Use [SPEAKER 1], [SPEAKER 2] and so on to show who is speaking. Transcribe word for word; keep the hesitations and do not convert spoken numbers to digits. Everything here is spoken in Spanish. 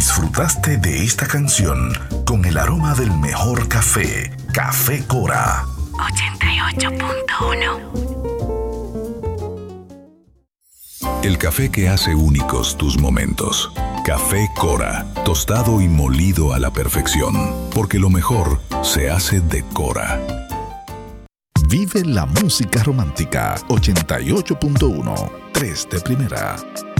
[SPEAKER 1] Disfrutaste de esta canción con el aroma del mejor café, Café Cora.
[SPEAKER 2] ochenta y ocho punto uno.
[SPEAKER 3] El café que hace únicos tus momentos. Café Cora, tostado y molido a la perfección, porque lo mejor se hace de Cora.
[SPEAKER 1] Vive la música romántica. ochenta y ocho punto uno. tres de primera.